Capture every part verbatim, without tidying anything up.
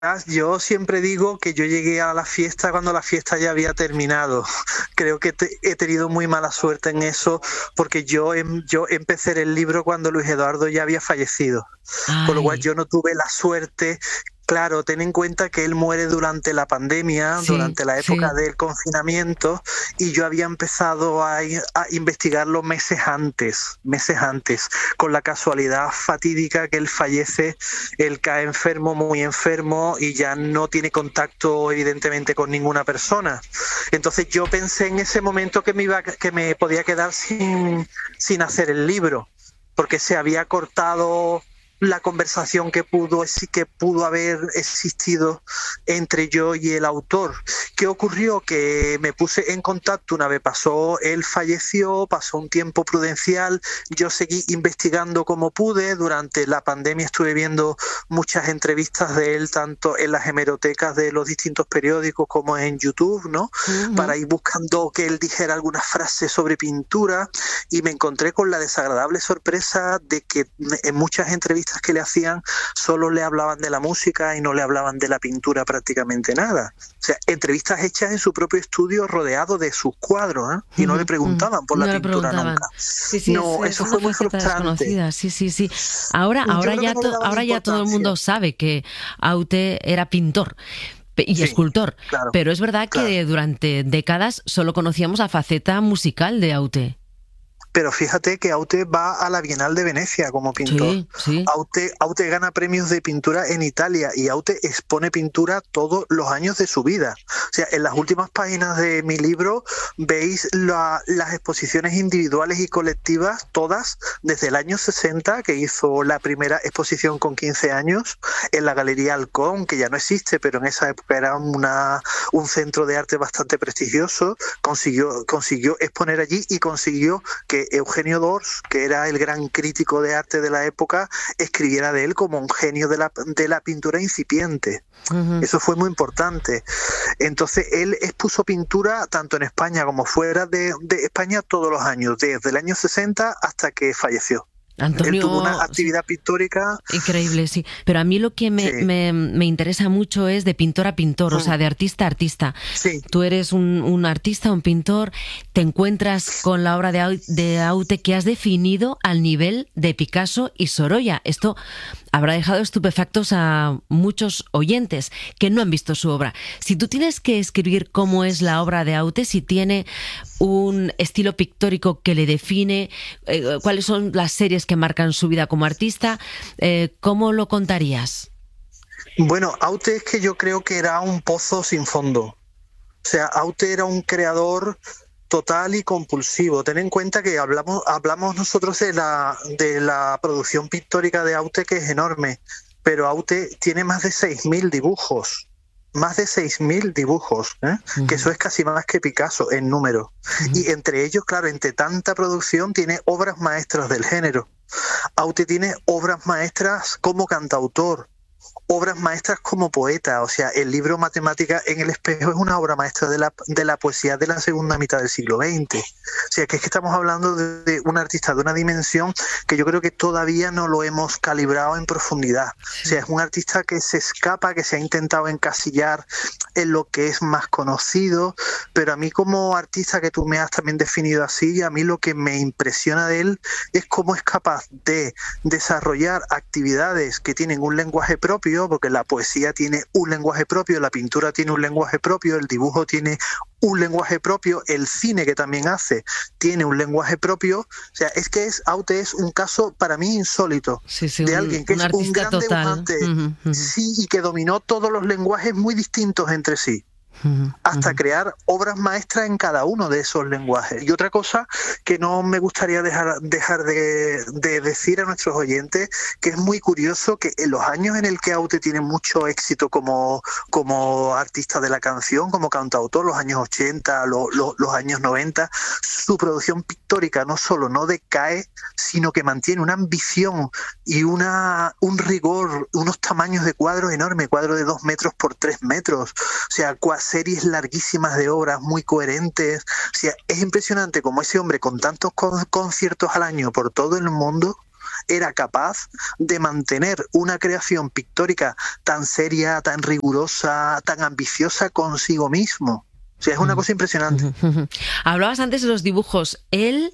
Yo siempre digo que yo llegué a la fiesta cuando la fiesta ya había terminado. Creo que te- he tenido muy mala suerte en eso porque yo, em- yo empecé el libro cuando Luis Eduardo ya había fallecido. Con lo cual Ay, yo no tuve la suerte. Claro, ten en cuenta que él muere durante la pandemia, sí, durante la época sí. del confinamiento, y yo había empezado a, i- a investigarlo meses antes, meses antes, con la casualidad fatídica que él fallece, él cae enfermo, muy enfermo, y ya no tiene contacto, evidentemente, con ninguna persona. Entonces yo pensé en ese momento que me iba, a- que me podía quedar sin, sin hacer el libro, porque se había cortado la conversación que pudo, que pudo haber existido entre yo y el autor. ¿Qué ocurrió? Que me puse en contacto una vez pasó, él falleció, pasó un tiempo prudencial, yo seguí investigando como pude, durante la pandemia estuve viendo muchas entrevistas de él, tanto en las hemerotecas de los distintos periódicos como en YouTube, ¿no? Ujú. Para ir buscando que él dijera algunas frases sobre pintura, y me encontré con la desagradable sorpresa de que en muchas entrevistas que le hacían solo le hablaban de la música y no le hablaban de la pintura prácticamente nada. O sea, entrevistas hechas en su propio estudio rodeado de sus cuadros, ¿eh? Y no le Ujú, ujú. preguntaban por la No le pintura nunca. preguntaban. Sí, sí, es, No, es eso una fue muy faceta frustrante. desconocida. Sí, sí, sí. Ahora, Yo ahora creo que ya, no le to- daban ahora ya todo el importancia. mundo sabe que Aute era pintor pe- y Sí, escultor. claro, Pero es verdad claro. que durante décadas solo conocíamos la faceta musical de Aute. Pero fíjate que Aute va a la Bienal de Venecia como pintor. Sí, sí. Aute, Aute gana premios de pintura en Italia y Aute expone pintura todos los años de su vida. O sea, en las últimas páginas de mi libro veis la- las exposiciones individuales y colectivas, todas desde el año sesenta, que hizo la primera exposición con quince años, en la Galería Halcón, que ya no existe, pero en esa época era una, un centro de arte bastante prestigioso. Consiguió, consiguió exponer allí y consiguió que Eugenio Dors, que era el gran crítico de arte de la época, escribiera de él como un genio de la, de la pintura incipiente. Ujú. Eso fue muy importante. Entonces, él expuso pintura tanto en España como fuera de, de España todos los años, desde el año sesenta hasta que falleció. Él tuvo una Antonio, sí. actividad pictórica, Increíble, sí. Pero a mí lo que me, sí, me, me interesa mucho es de pintor a pintor, o sea, de artista a artista. sí, Tú eres un, un artista, un pintor, te encuentras con la obra de, Au- de Aute que has definido al nivel de Picasso y Sorolla. Esto habrá dejado estupefactos a muchos oyentes que no han visto su obra. Si tú tienes que escribir cómo es la obra de Aute, si tiene un estilo pictórico que le define, eh, cuáles son las series que marcan su vida como artista, eh, ¿cómo lo contarías? bueno, Aute es que yo creo que era un pozo sin fondo. O sea, Aute era un creador total y compulsivo. Ten en cuenta que hablamos, hablamos nosotros de la, de la producción pictórica de Aute, que es enorme, pero Aute tiene más de seis mil dibujos. Más de seis mil dibujos, ¿eh? Que Ujú, eso es casi más que Picasso en número. ujú. Y entre ellos, claro, entre tanta producción, tiene obras maestras del género. Aute tiene obras maestras como cantautor, obras maestras como poeta. O sea, el libro Matemática en el espejo es una obra maestra de la, de la poesía de la segunda mitad del siglo veinte. O sea, que es que estamos hablando de, de un artista de una dimensión que yo creo que todavía no lo hemos calibrado en profundidad. O sea, Sí. es un artista que se escapa, que se ha intentado encasillar en lo que es más conocido, pero a mí como artista, que tú me has también definido así, a mí lo que me impresiona de él es cómo es capaz de desarrollar actividades que tienen un lenguaje propio, porque la poesía tiene un lenguaje propio, la pintura tiene un lenguaje propio, el dibujo tiene un lenguaje propio, el cine, que también hace, tiene un lenguaje propio. O sea, es que es, Aute es un caso para mí insólito, Sí, sí, de un, alguien que un es un artista gran total. dibujante, Ujú, ujú, sí, y que dominó todos los lenguajes muy distintos entre sí, ujú, hasta ujú. crear obras maestras en cada uno de esos lenguajes. Y otra cosa que no me gustaría dejar, dejar de, de decir a nuestros oyentes, que es muy curioso que en los años en el que Aute tiene mucho éxito como, como artista de la canción, como cantautor, los años ochenta, lo- lo- los años noventa, su producción pictórica no solo no decae, sino que mantiene una ambición y una, un rigor, unos tamaños de cuadros enormes, cuadros de dos metros por tres metros, o sea, series larguísimas de obras muy coherentes. O sea, es impresionante cómo ese hombre, con tantos con conciertos al año por todo el mundo, era capaz de mantener una creación pictórica tan seria, tan rigurosa, tan ambiciosa consigo mismo. O sea, es una cosa impresionante. Hablabas antes de los dibujos. Él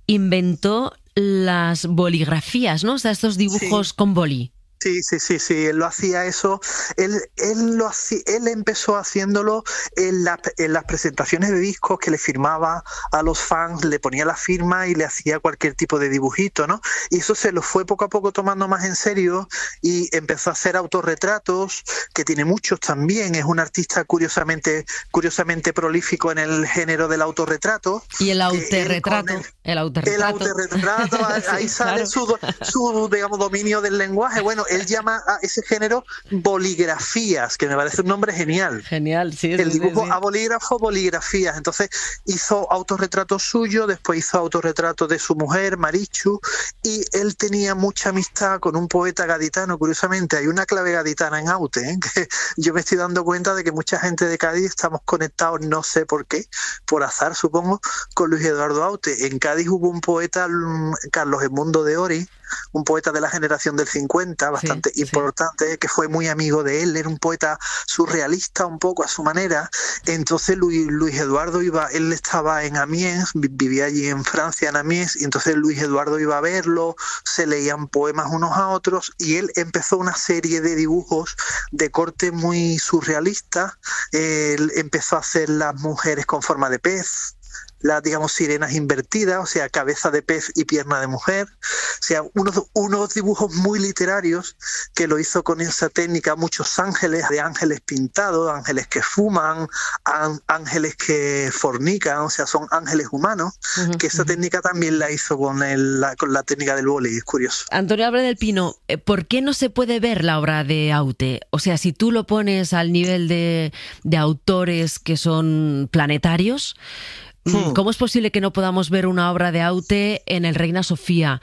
inventó las boligrafías, ¿no? O sea, estos dibujos sí. con boli. Sí, sí, sí, sí, él lo hacía eso, él, él, lo hacía, él empezó haciéndolo en, la, en las presentaciones de discos que le firmaba a los fans, le ponía la firma y le hacía cualquier tipo de dibujito, ¿no? Y eso se lo fue poco a poco tomando más en serio y empezó a hacer autorretratos, que tiene muchos también, es un artista curiosamente, curiosamente prolífico en el género del autorretrato. Y el autorretrato, el, el autorretrato. El autorretrato, ahí sí, sale claro. su, su, digamos, dominio del lenguaje. Bueno, él llama a ese género boligrafías, que me parece un nombre genial. Genial, sí. El sí, dibujo sí. a bolígrafo, boligrafías. Entonces hizo autorretratos suyos, después hizo autorretratos de su mujer, Marichu, y él tenía mucha amistad con un poeta gaditano. Curiosamente, hay una clave gaditana en Aute, ¿eh? Que yo me estoy dando cuenta de que mucha gente de Cádiz estamos conectados, no sé por qué, por azar supongo, con Luis Eduardo Aute. En Cádiz hubo un poeta, Carlos Edmundo de Ori, un poeta de la generación del cincuenta, bastante sí, importante, sí. que fue muy amigo de él, era un poeta surrealista un poco a su manera. Entonces Luis, Luis Eduardo iba, él estaba en Amiens, vivía allí en Francia, en Amiens, y entonces Luis Eduardo iba a verlo, se leían poemas unos a otros, y él empezó una serie de dibujos de corte muy surrealista. Él empezó a hacer las mujeres con forma de pez, las, digamos, sirenas invertidas, o sea, cabeza de pez y pierna de mujer, o sea, unos, unos dibujos muy literarios que lo hizo con esa técnica, muchos ángeles, de ángeles pintados, ángeles que fuman, ángeles que fornican, o sea, son ángeles humanos, uh-huh, que esa uh-huh. técnica también la hizo con, el, la, con la técnica del boli, es curioso. Antonio Abre del Pino, ¿por qué no se puede ver la obra de Aute? O sea, si tú lo pones al nivel de, de autores que son planetarios, ¿cómo es posible que no podamos ver una obra de Aute en el Reina Sofía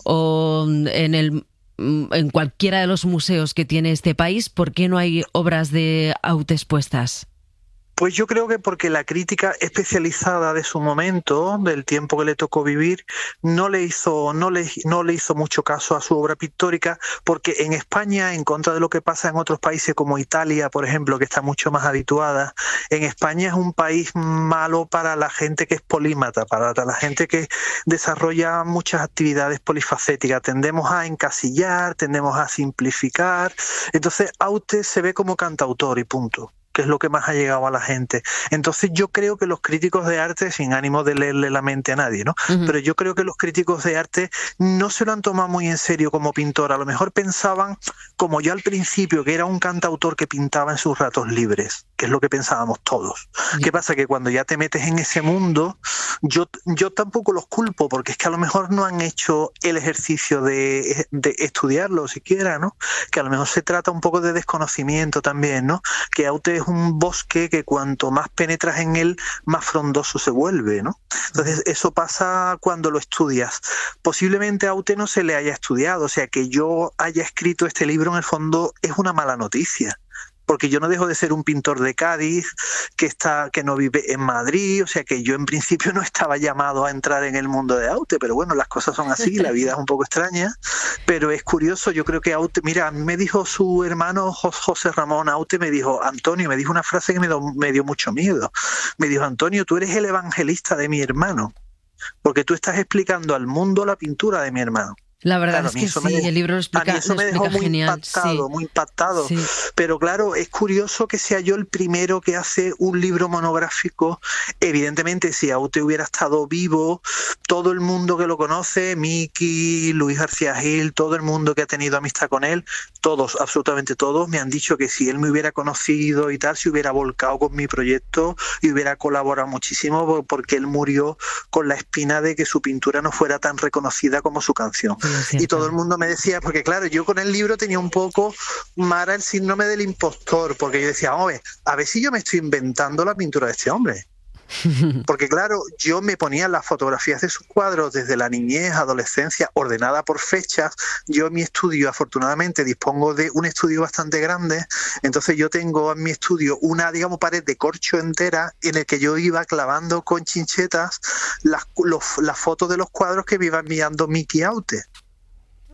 o en el en cualquiera de los museos que tiene este país? ¿Por qué no hay obras de Aute expuestas? Pues yo creo que porque la crítica especializada de su momento, del tiempo que le tocó vivir, no le hizo, no le, no le hizo mucho caso a su obra pictórica, porque en España, en contra de lo que pasa en otros países como Italia, por ejemplo, que está mucho más habituada, en España es un país malo para la gente que es polímata, para la gente que desarrolla muchas actividades polifacéticas. Tendemos a encasillar, tendemos a simplificar. Entonces Aute se ve como cantautor y punto, que es lo que más ha llegado a la gente. Entonces yo creo que los críticos de arte, sin ánimo de leerle la mente a nadie, ¿no? Uh-huh. Pero yo creo que los críticos de arte no se lo han tomado muy en serio como pintor. A lo mejor pensaban, como yo al principio, que era un cantautor que pintaba en sus ratos libres, que es lo que pensábamos todos. Uh-huh. ¿Qué pasa? Que cuando ya te metes en ese mundo, yo, yo tampoco los culpo, porque es que a lo mejor no han hecho el ejercicio de, de estudiarlo siquiera, ¿no? Que a lo mejor se trata un poco de desconocimiento también, ¿no? Que Aute es un bosque que cuanto más penetras en él, más frondoso se vuelve, ¿no? Entonces eso pasa cuando lo estudias. Posiblemente a Aute no se le haya estudiado, o sea, que yo haya escrito este libro en el fondo es una mala noticia, porque yo no dejo de ser un pintor de Cádiz que está que no vive en Madrid, o sea que yo en principio no estaba llamado a entrar en el mundo de Aute, pero bueno, las cosas son así, la vida es un poco extraña, pero es curioso. Yo creo que Aute, mira, a mí me dijo su hermano José Ramón Aute, me dijo, Antonio, me dijo una frase que me dio, me dio mucho miedo, me dijo, Antonio, tú eres el evangelista de mi hermano, porque tú estás explicando al mundo la pintura de mi hermano. La verdad claro, es que sí, me, el libro lo explica, a mí eso lo me dejó muy genial. impactado, sí. muy impactado. Sí. Pero claro, es curioso que sea yo el primero que hace un libro monográfico. Evidentemente, si Aute hubiera estado vivo, todo el mundo que lo conoce, Miki, Luis García Gil, todo el mundo que ha tenido amistad con él, todos, absolutamente todos, me han dicho que si él me hubiera conocido y tal, se hubiera volcado con mi proyecto y hubiera colaborado muchísimo, porque él murió con la espina de que su pintura no fuera tan reconocida como su canción. Sí, y todo el mundo me decía, porque claro, yo con el libro tenía un poco, Mara, el síndrome del impostor, porque yo decía, hombre, a ver si yo me estoy inventando la pintura de este hombre. Porque claro, yo me ponía las fotografías de sus cuadros desde la niñez, adolescencia, ordenada por fechas. Yo en mi estudio, afortunadamente, dispongo de un estudio bastante grande, entonces yo tengo en mi estudio una, digamos, pared de corcho entera en el que yo iba clavando con chinchetas las, los, las fotos de los cuadros que me iba enviando Miki Aute.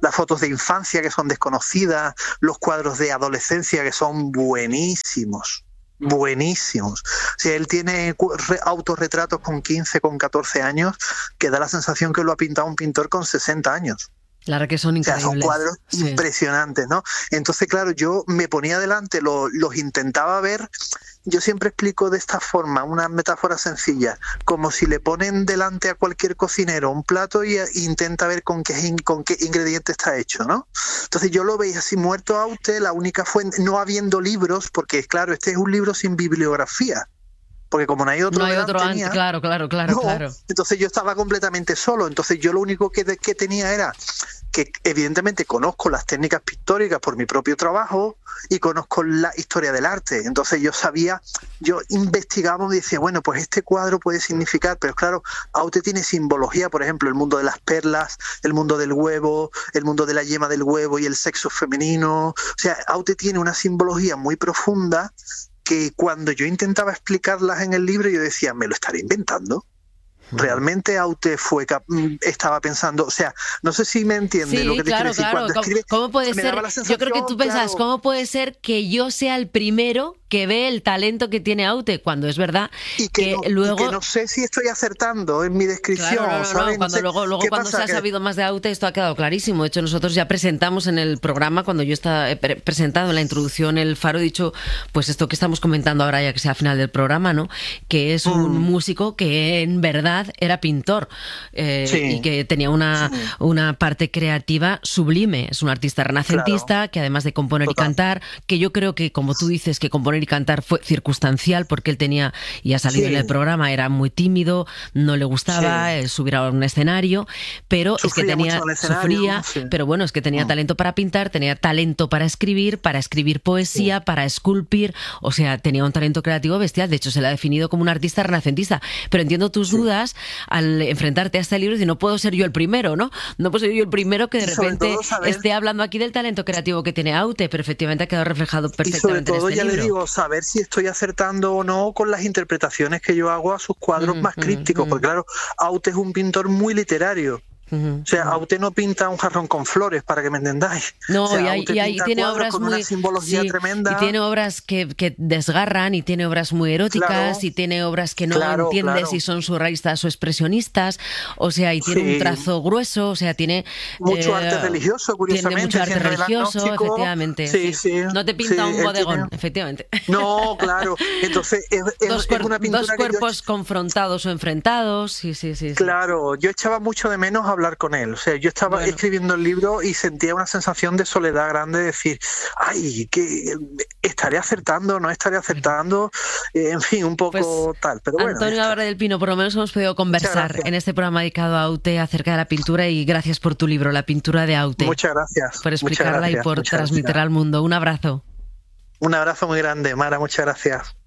las fotos de infancia que son desconocidas, los cuadros de adolescencia que son buenísimos. Buenísimos. O sea, él tiene autorretratos con quince, con catorce años, que da la sensación que lo ha pintado un pintor con sesenta años. Claro que son increíbles. O sea, son cuadros sí. impresionantes, ¿no? Entonces, claro, yo me ponía delante, lo, los intentaba ver. Yo siempre explico de esta forma, una metáfora sencilla, como si le ponen delante a cualquier cocinero un plato y, e intenta ver con qué, con qué ingrediente está hecho, ¿no? Entonces yo lo veía así muerto a usted, la única fuente, no habiendo libros, porque claro, este es un libro sin bibliografía. Porque como no hay otro, no hay otro tenía, antes, claro, claro, claro, no, claro. Entonces yo estaba completamente solo. Entonces yo lo único que, que tenía era que evidentemente conozco las técnicas pictóricas por mi propio trabajo y conozco la historia del arte. Entonces yo sabía, yo investigaba y decía, bueno, pues este cuadro puede significar, pero claro, Aute tiene simbología, por ejemplo, el mundo de las perlas, el mundo del huevo, el mundo de la yema del huevo y el sexo femenino. O sea, Aute tiene una simbología muy profunda que cuando yo intentaba explicarlas en el libro yo decía, ¿me lo estaré inventando? Realmente Aute fue estaba pensando, o sea, no sé si me entiende sí, lo que te claro, quiero decir. Claro. Cuando ¿Cómo, escribe, ¿Cómo puede ser? Yo creo que tú pensabas, claro, ¿cómo puede ser que yo sea el primero que ve el talento que tiene Aute? Cuando es verdad y que, que no, luego... y que no sé si estoy acertando en mi descripción. Claro, no, no, ¿sabes? no, cuando no sé, luego, luego cuando se ha que... sabido más de Aute esto ha quedado clarísimo. De hecho, nosotros ya presentamos en el programa, cuando yo estaba he presentado en la introducción el Faro, he dicho, pues esto que estamos comentando ahora, ya que sea al final del programa, ¿no? Que es un mm. músico que en verdad era pintor. Eh, sí. Y que tenía una, sí. una parte creativa sublime. Es un artista renacentista, claro, que además de componer Total. y cantar, que yo creo que, como tú dices, que componer y cantar fue circunstancial, porque él tenía, y ha salido sí. en el programa, era muy tímido, no le gustaba sí. subir a un escenario, pero sufría es que tenía, sufría, sí. pero bueno, es que tenía mm. talento para pintar, tenía talento para escribir, para escribir poesía, sí. para esculpir, o sea, tenía un talento creativo bestial. De hecho, se le ha definido como un artista renacentista. Pero entiendo tus sí. dudas al enfrentarte a este libro y decir, no puedo ser yo el primero, ¿no? No puedo ser yo el primero que de repente esté hablando aquí del talento creativo que tiene Aute, pero efectivamente ha quedado reflejado perfectamente y sobre todo, en este ya libro. Le digo, saber si estoy acertando o no con las interpretaciones que yo hago a sus cuadros mm, más crípticos, mm, porque claro, Aute es un pintor muy literario. O sea, Aute no pinta un jarrón con flores, para que me entendáis. No, o sea, y, hay, y hay, tiene obras con muy... una simbología sí, tremenda. Y tiene obras que, que desgarran, y tiene obras muy eróticas, claro, y tiene obras que no claro, entiendes claro. si son surrealistas o expresionistas, o sea, y tiene sí. un trazo grueso, o sea, tiene... Mucho eh, arte religioso, curiosamente. Tiene mucho arte religioso, efectivamente. Sí, sí. sí. No te pinta sí, un bodegón, tiene... efectivamente. No, claro. Entonces, es, es, dos, es una pintura dos cuerpos yo... confrontados o enfrentados, sí, sí, sí, sí. Claro, yo echaba mucho de menos hablar con él, o sea, yo estaba bueno. escribiendo el libro y sentía una sensación de soledad grande, de decir, ay, que estaré acertando, no estaré acertando, eh, en fin, un poco pues, tal. Pero bueno, Antonio Álvarez del Pino, por lo menos hemos podido conversar en este programa dedicado a Aute acerca de la pintura, y gracias por tu libro, La pintura de Aute. Muchas gracias. Por explicarla gracias, y por transmitirla al mundo. Un abrazo. Un abrazo muy grande, Mara, muchas gracias.